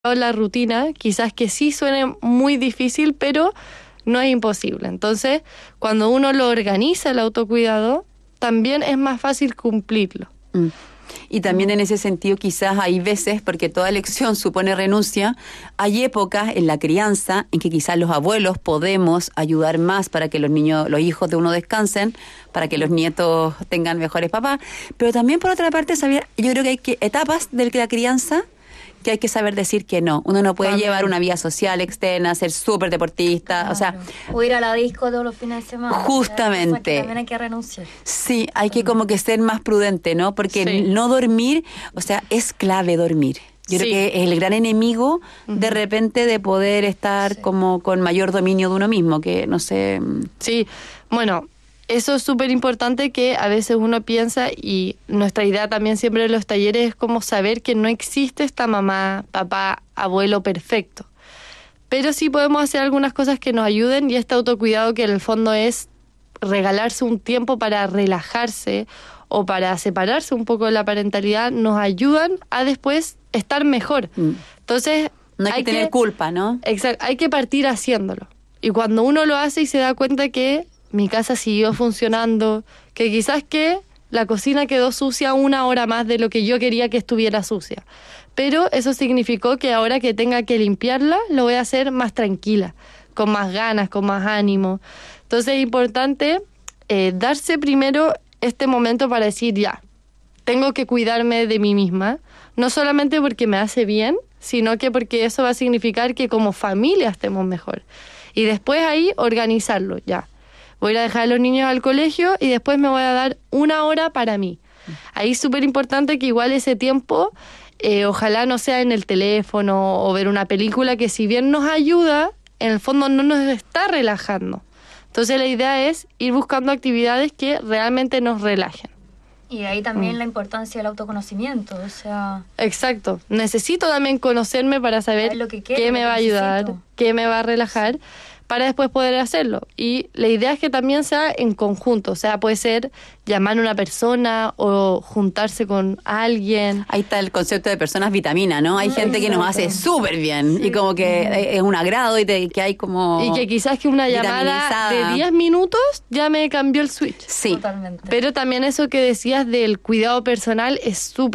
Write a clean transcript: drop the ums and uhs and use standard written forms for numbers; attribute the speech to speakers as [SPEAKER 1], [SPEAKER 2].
[SPEAKER 1] la rutina, quizás que sí suene muy difícil, pero no es imposible. Entonces, cuando uno lo organiza el autocuidado, también es más fácil cumplirlo.
[SPEAKER 2] Y también en ese sentido quizás hay veces, porque toda elección supone renuncia, hay épocas en la crianza en que quizás los abuelos podemos ayudar más para que los niños, los hijos de uno descansen, para que los nietos tengan mejores papás, pero también por otra parte, yo creo que hay etapas de la crianza que hay que saber decir que no. Uno no puede llevar una vida social externa, ser súper deportista,
[SPEAKER 3] claro.
[SPEAKER 2] O sea...
[SPEAKER 3] O ir a la disco todos los fines de semana.
[SPEAKER 2] Justamente.
[SPEAKER 3] O sea, que también hay que renunciar.
[SPEAKER 2] Sí, hay que como que ser más prudente, ¿no? Porque
[SPEAKER 1] sí.
[SPEAKER 2] no dormir, o sea, es clave dormir. Yo creo que es el gran enemigo de repente de poder estar como con mayor dominio de uno mismo, que no sé...
[SPEAKER 1] Sí, bueno... Eso es súper importante, que a veces uno piensa, y nuestra idea también siempre en los talleres es como saber que no existe esta mamá, papá, abuelo perfecto. Pero sí podemos hacer algunas cosas que nos ayuden, y este autocuidado, que en el fondo es regalarse un tiempo para relajarse o para separarse un poco de la parentalidad, nos ayudan a después estar mejor. Entonces...
[SPEAKER 2] No hay que tener culpa, ¿no?
[SPEAKER 1] Exacto, hay que partir haciéndolo. Y cuando uno lo hace y se da cuenta que mi casa siguió funcionando, que quizás que la cocina quedó sucia 1 hora más de lo que yo quería que estuviera sucia. Pero eso significó que ahora que tenga que limpiarla, lo voy a hacer más tranquila, con más ganas, con más ánimo. Entonces es importante darse primero este momento para decir, ya, tengo que cuidarme de mí misma, no solamente porque me hace bien, sino que porque eso va a significar que como familia estemos mejor. Y después ahí organizarlo, ya. Voy a dejar a los niños al colegio y después me voy a dar 1 hora para mí. Ahí es súper importante que igual ese tiempo, ojalá no sea en el teléfono o ver una película, que si bien nos ayuda, en el fondo no nos está relajando. Entonces la idea es ir buscando actividades que realmente nos relajen.
[SPEAKER 3] Y de ahí también la importancia del autoconocimiento, o sea...
[SPEAKER 1] Exacto. Necesito también conocerme para saber qué me va a ayudar, qué me va a relajar, para después poder hacerlo. Y la idea es que también sea en conjunto, o sea, puede ser llamar a una persona o juntarse con alguien.
[SPEAKER 2] Ahí está el concepto de personas vitamina, ¿no? Hay gente que nos hace súper bien, y como que es un agrado y que hay como...
[SPEAKER 1] Y que quizás que una llamada de 10 minutos ya me cambió el switch.
[SPEAKER 2] Sí.
[SPEAKER 3] Totalmente.
[SPEAKER 1] Pero también eso que decías del cuidado personal es súper